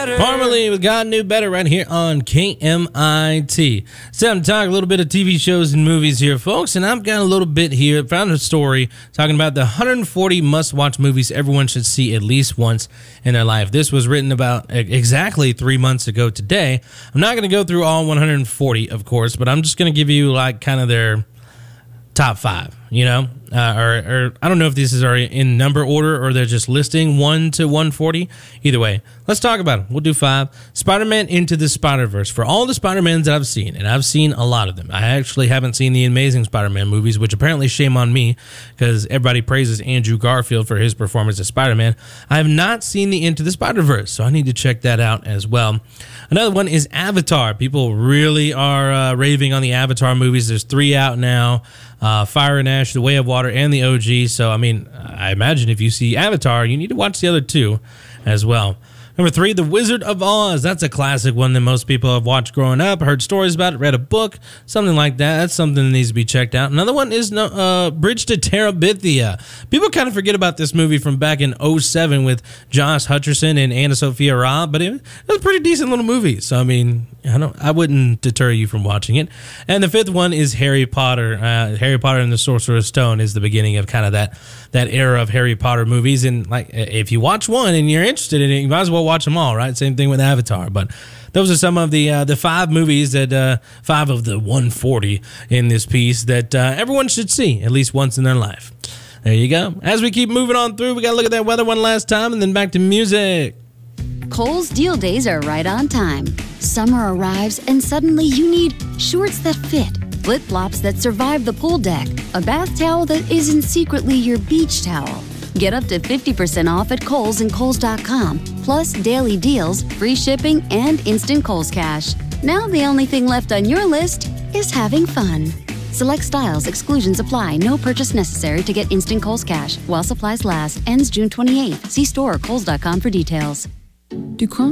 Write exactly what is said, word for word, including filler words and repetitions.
better. Formerly with God Knew Better right here on K M I T. So I'm talking a little bit of T V shows and movies here, folks, and I've got a little bit here. Found a story talking about the one hundred forty must-watch movies everyone should see at least once in their life. This was written about exactly three months ago today. I'm not going to go through all one hundred forty, of course, but I'm just going to give you like kind of their top five, you know, uh, or, or I don't know if these are in number order or they're just listing one to one forty. Either way, let's talk about them. We'll do five. Spider-Man Into the Spider-Verse. For all the Spider-Mans that I've seen, and I've seen a lot of them. I actually haven't seen the Amazing Spider-Man movies, which apparently shame on me because everybody praises Andrew Garfield for his performance as Spider-Man. I have not seen the Into the Spider-Verse, so I need to check that out as well. Another one is Avatar. People really are uh, raving on the Avatar movies. There's three out now. Uh, Fire and Ash, The Way of Water, and the O G. So, I mean, I imagine if you see Avatar, you need to watch the other two as well. Number three, The Wizard of Oz. That's a classic one that most people have watched growing up, heard stories about it, read a book, something like that. That's something that needs to be checked out. Another one is no, uh, Bridge to Terabithia. People kind of forget about this movie from back in oh seven with Josh Hutcherson and Anna Sophia Robb, but it, it was a pretty decent little movie. So, I mean, I don't, I wouldn't deter you from watching it. And the fifth one is Harry Potter. Uh, Harry Potter and the Sorcerer's Stone is the beginning of kind of that that era of Harry Potter movies. And like, if you watch one and you're interested in it, you might as well watch them all, right? Same thing with Avatar. But those are some of the uh, the five movies that uh, five of the one forty in this piece that uh, everyone should see at least once in their life. There you go. As we keep moving on through, we got to look at that weather one last time and then back to music. Kohl's deal days are right on time. Summer arrives and suddenly you need shorts that fit, flip-flops that survive the pool deck, a bath towel that isn't secretly your beach towel. Get up to fifty percent off at Kohl's and Kohl's dot com, plus daily deals, free shipping, and instant Kohl's Cash. Now the only thing left on your list is having fun. Select styles, exclusions apply, no purchase necessary to get instant Kohl's Cash while supplies last. Ends June twenty-eighth. See store or Kohl's dot com for details. Du